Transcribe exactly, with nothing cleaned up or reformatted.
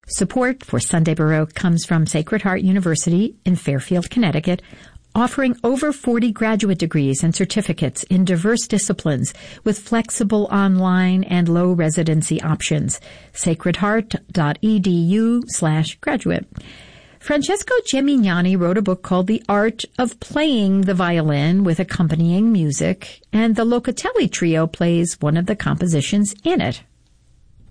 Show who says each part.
Speaker 1: Support for Sunday Baroque comes from Sacred Heart University in Fairfield, Connecticut, offering over forty graduate degrees and certificates in diverse disciplines with flexible online and low residency options. sacredheart.edu slash graduate. Francesco Gemignani wrote a book called The Art of Playing the Violin with Accompanying Music, and the Locatelli Trio plays one of the compositions in it.